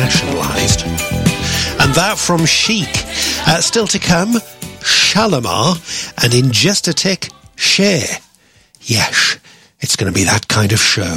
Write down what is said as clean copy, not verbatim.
nationalised. And that from Chic. Still to come, Shalimar, and in just a tick, Cher. Yes, it's going to be that kind of show.